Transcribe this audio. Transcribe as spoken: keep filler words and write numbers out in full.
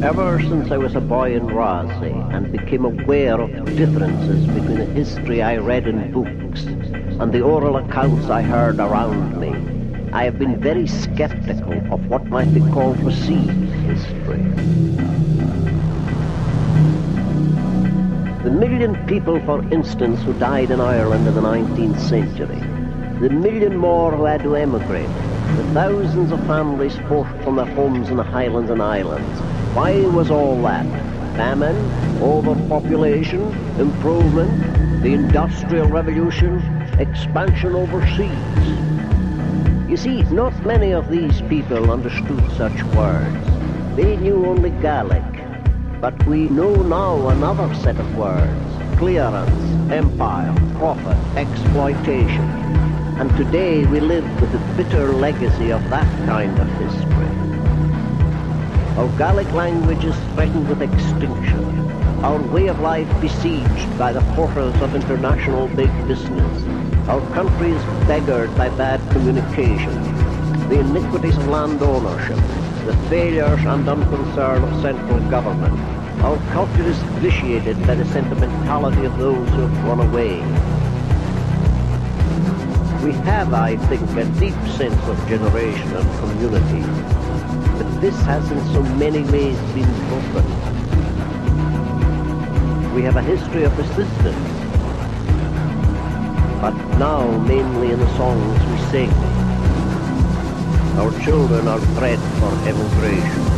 Ever since I was a boy in Rossi and became aware of differences between the history I read in books and the oral accounts I heard around me, I have been very skeptical of what might be called received history. The million people, for instance, who died in Ireland in the nineteenth century, the million more who had to emigrate, the thousands of families forced from their homes in the Highlands and Islands. Why was all that? Famine, overpopulation, improvement, the Industrial Revolution, expansion overseas. You see, not many of these people understood such words. They knew only Gaelic. But we know now another set of words: clearance, empire, profit, exploitation. And today we live with the bitter legacy of that kind of history. Our Gaelic language is threatened with extinction. Our way of life besieged by the portals of international big business. Our country is beggared by bad communication. The iniquities of land ownership. The failures and unconcern of central government. Our culture is vitiated by the sentimentality of those who have run away. We have, I think, a deep sense of generation and community, but this has in so many ways been broken. We have a history of resistance, but now mainly in the songs we sing. Our children are bred for emigration.